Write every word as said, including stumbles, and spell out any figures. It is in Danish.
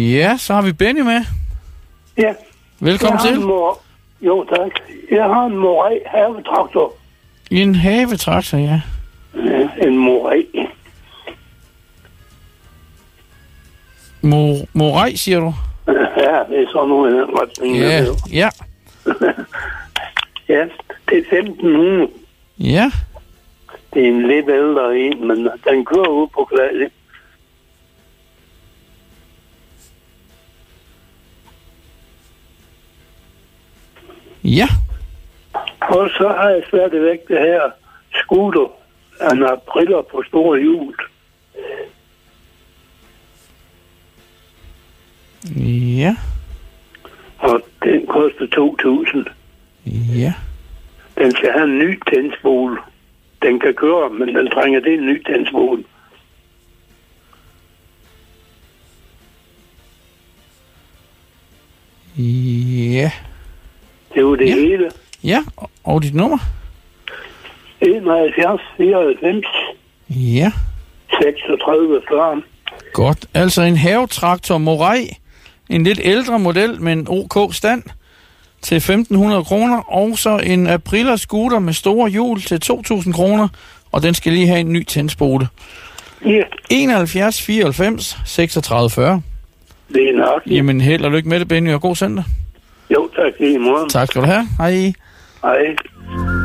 Ja, så har vi Benny med. Ja. Velkommen til. Mor... Jo, tak. Jeg har en Moray havetraktor. En havetraktor, ja. Ja, en Moray. Mor- Moray, siger du? Ja, det er sådan nogle af den retning. Ja, ja. Ja, det er femten hundrede. Ja. Det er en lidt ældre en, men den kører ud på klasse. Ja. Og så har jeg stadigvæk det her scooter. Han har briller på store hjul. Ja. Og den koster to tusind. Ja. Den skal have en ny tændspole. Den kan køre, men den trænger til en ny tændspole. Ja. Det er jo det Ja. hele. Ja, og dit nummer? enoghalvfjerds fireoghalvfems Ja. seksogtredive fyrre. Godt. Altså en havetraktor Moray. En lidt ældre model med en OK stand til femten hundrede kroner. Og så en Aprilia scooter med store hjul til to tusind kroner. Og den skal lige have en ny tændspole. Ja, enoghalvfjerds fireoghalvfems seksogtredive fyrre. det er nok. Jamen held og lykke med det, Benny, og god søndag. Jo, tak lige i morgen. Tak skal du have. Hej. Hej.